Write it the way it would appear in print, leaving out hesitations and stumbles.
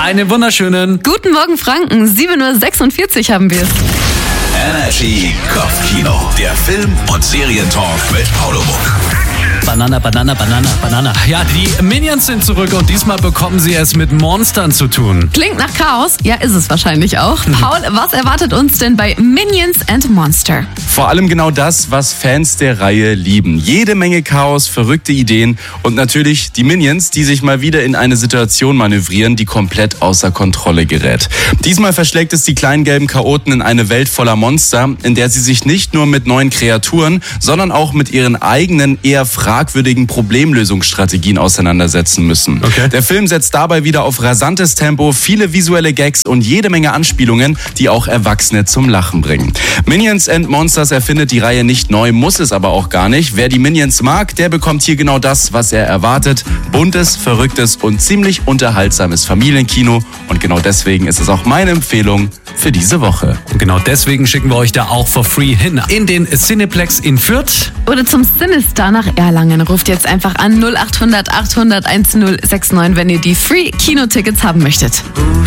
Einen wunderschönen Guten Morgen, Franken. 7:46 Uhr haben wir es. Energy Kopfkino. Der Film- und Serientalk mit Paulo Muck. Banana. Ja, die Minions sind zurück und diesmal bekommen sie es mit Monstern zu tun. Klingt nach Chaos. Ja, ist es wahrscheinlich auch. Paul, was erwartet uns denn bei Minions and Monster? Vor allem genau das, was Fans der Reihe lieben. Jede Menge Chaos, verrückte Ideen und natürlich die Minions, die sich mal wieder in eine Situation manövrieren, die komplett außer Kontrolle gerät. Diesmal verschlägt es die kleinen gelben Chaoten in eine Welt voller Monster, in der sie sich nicht nur mit neuen Kreaturen, sondern auch mit ihren eigenen, eher fragwürdigen Problemlösungsstrategien auseinandersetzen müssen. Okay. Der Film setzt dabei wieder auf rasantes Tempo, viele visuelle Gags und jede Menge Anspielungen, die auch Erwachsene zum Lachen bringen. Minions and Monsters erfindet die Reihe nicht neu, muss es aber auch gar nicht. Wer die Minions mag, der bekommt hier genau das, was er erwartet. Buntes, verrücktes und ziemlich unterhaltsames Familienkino. Und genau deswegen ist es auch meine Empfehlung für diese Woche. Und genau deswegen schicken wir euch da auch for free hin. In den Cineplex in Fürth. Oder zum Cinestar nach Erlangen. Ruft jetzt einfach an 0800 800 1069, wenn ihr die Free-Kino-Tickets haben möchtet.